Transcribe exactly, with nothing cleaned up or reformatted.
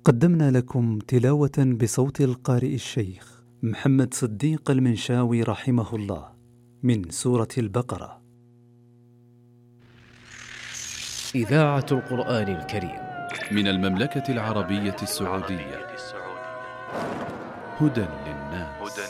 قدمنا لكم تلاوة بصوت القارئ الشيخ محمد صديق المنشاوي رحمه الله من سورة البقرة. إذاعة القرآن الكريم من المملكة العربية السعودية. هدى للناس.